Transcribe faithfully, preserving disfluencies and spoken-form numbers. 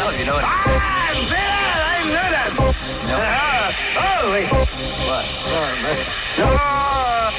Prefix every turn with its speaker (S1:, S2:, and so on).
S1: tell if you know it.
S2: Ah, man, I knew that.
S1: No.
S2: Uh, oh, wait.
S1: What?
S2: No.